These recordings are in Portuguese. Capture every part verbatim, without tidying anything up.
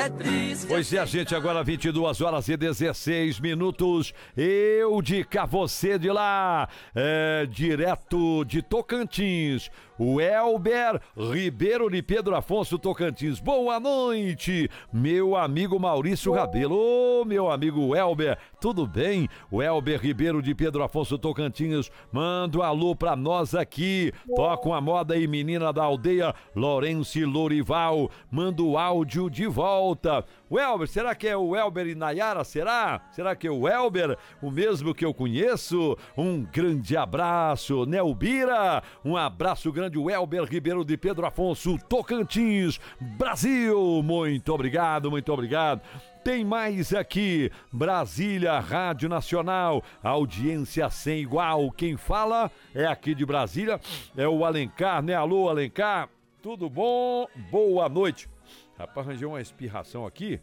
é triste. Pois é, gente, agora vinte e duas horas e dezesseis minutos. Eu de cá, você de lá. É, direto de Tocantins. O Elber Ribeiro de Pedro Afonso, Tocantins. Boa noite, meu amigo Maurício Rabelo. Ô, meu amigo Elber, tudo bem? O Elber Ribeiro de Pedro Afonso, Tocantins. Manda um alô pra nós aqui. Toca uma moda aí, menina da aldeia Lourenço Lorival. Manda o áudio de volta. O Elber, será que é o Elber e Nayara? Será? Será que é o Elber, o mesmo que eu conheço? Um grande abraço, Nelbira. Um abraço grande, o Elber Ribeiro de Pedro Afonso, Tocantins, Brasil. Muito obrigado, muito obrigado. Tem mais aqui, Brasília, Rádio Nacional, audiência sem igual. Quem fala é aqui de Brasília, é o Alencar, né? Alô, Alencar, tudo bom? Boa noite. Rapaz, arranjei uma espirração aqui.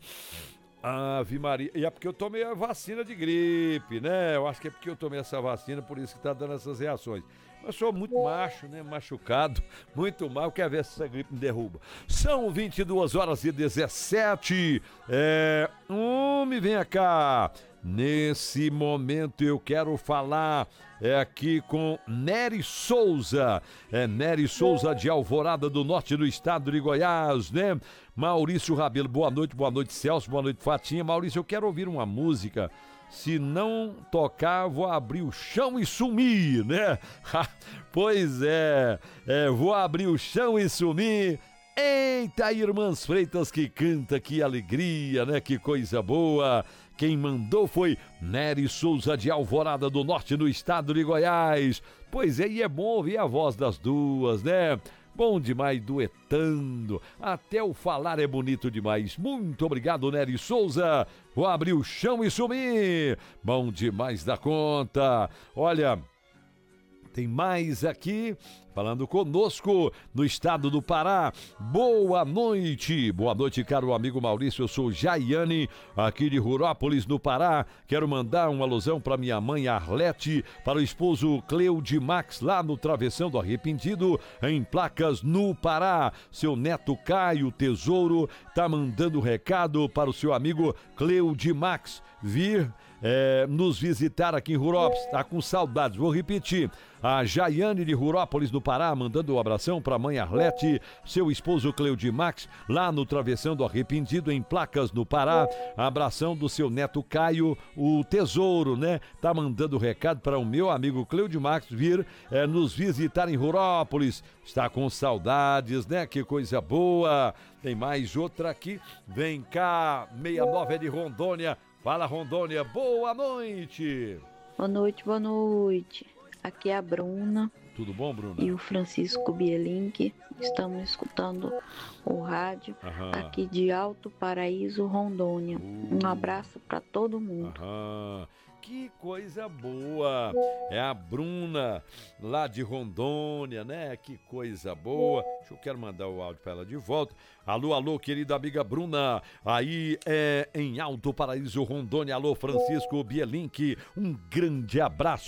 Ave Maria. E é porque eu tomei a vacina de gripe, né? Eu acho que é porque eu tomei essa vacina, por isso que tá dando essas reações. Mas sou muito macho, né? Machucado. Muito mal. Quer ver se essa gripe me derruba. São vinte e duas horas e dezessete. É... Homem, vem cá. Nesse momento eu quero falar é aqui com Nery Souza, é Nery Souza de Alvorada do Norte do estado de Goiás, né? Maurício Rabelo, boa noite, boa noite Celso, boa noite Fatinha. Maurício, eu quero ouvir uma música, se não tocar vou abrir o chão e sumir, né? Pois é, é, vou abrir o chão e sumir. Eita, Irmãs Freitas que canta, que alegria, né? Que coisa boa. Quem mandou foi Nery Souza de Alvorada do Norte no estado de Goiás. Pois é, e é bom ouvir a voz das duas, né? Bom demais, duetando. Até o falar é bonito demais. Muito obrigado, Nery Souza. Vou abrir o chão e sumir. Bom demais da conta. Olha... Tem mais aqui, falando conosco no estado do Pará. Boa noite, boa noite, caro amigo Maurício. Eu sou Jaiane, aqui de Rurópolis, no Pará. Quero mandar uma alusão para minha mãe Arlete, para o esposo Cleude Max, lá no Travessão do Arrependido, em Placas, no Pará. Seu neto Caio Tesouro tá mandando recado para o seu amigo Cleude Max vir é, nos visitar aqui em Rurópolis. Tá com saudades, vou repetir. A Jaiane de Rurópolis, no Pará, mandando um abração para a mãe Arlete, seu esposo Cleude Max, lá no Travessão do Arrependido, em Placas, no Pará. Abração do seu neto Caio, o Tesouro, né? Tá mandando recado para o meu amigo Cleude Max vir é, nos visitar em Rurópolis. Está com saudades, né? Que coisa boa. Tem mais outra aqui. Vem cá, sessenta e nove é de Rondônia. Fala, Rondônia, boa noite. Boa noite, boa noite. Aqui é a Bruna. Tudo bom, Bruna? E o Francisco Bielink. Estamos escutando o rádio Aham. aqui de Alto Paraíso, Rondônia. Uh. Um abraço para todo mundo. Aham. Que coisa boa! É a Bruna, lá de Rondônia, né? Que coisa boa! Eu quero mandar o áudio para ela de volta. Alô, alô, querida amiga Bruna, aí é em Alto Paraíso, Rondônia. Alô, Francisco Bielink, um grande abraço.